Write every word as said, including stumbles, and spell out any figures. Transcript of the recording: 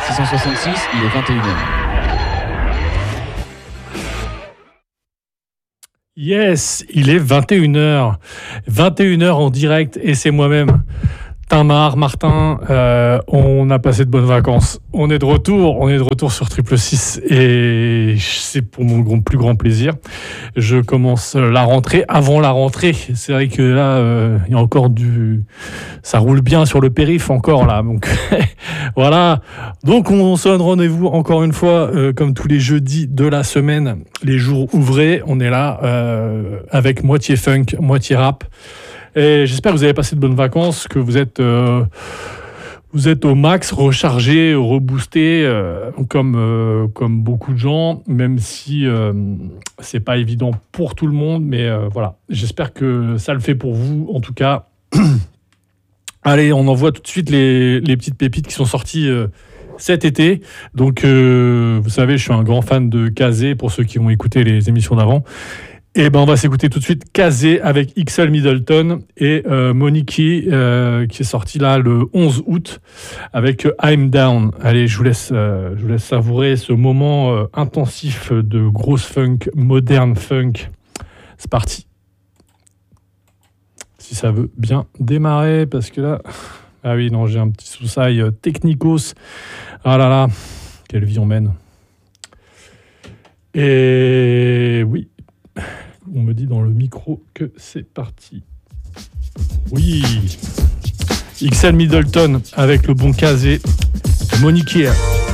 six cent soixante-six, il est vingt et une heures. Yes, il est vingt et une heures. vingt et une heures en direct et c'est moi-même. Tamar, Martin, euh, on a passé de bonnes vacances. On est de retour, on est de retour sur Triple six et c'est pour mon grand, plus grand plaisir. Je commence la rentrée avant la rentrée. C'est vrai que là, euh, il y a encore du, ça roule bien sur le périph' encore là. Donc voilà. Donc on se donne rendez-vous encore une fois, euh, comme tous les jeudis de la semaine, les jours ouvrés. On est là euh, avec moitié funk, moitié rap. Et j'espère que vous avez passé de bonnes vacances, que vous êtes, euh, vous êtes au max, rechargé, reboosté, euh, comme, euh, comme beaucoup de gens, même si euh, c'est pas évident pour tout le monde. Mais euh, voilà, j'espère que ça le fait pour vous, en tout cas. Allez, on envoie tout de suite les, les petites pépites qui sont sorties euh, cet été. Donc, euh, vous savez, je suis un grand fan de Kazé, pour ceux qui ont écouté les émissions d'avant. Et ben on va s'écouter tout de suite Kazé avec X L Middleton et euh, Moniki euh, qui est sorti là le onze août avec euh, I'm Down. Allez, je vous laisse, euh, je vous laisse savourer ce moment euh, intensif de grosse funk, moderne funk. C'est parti. Si ça veut bien démarrer, parce que là, ah oui non, j'ai un petit soussaille euh, technicos. Ah là là, quelle vie on mène. Et oui. On me dit dans le micro que c'est parti. Oui. X L Middleton avec le bon Kazé. Monique.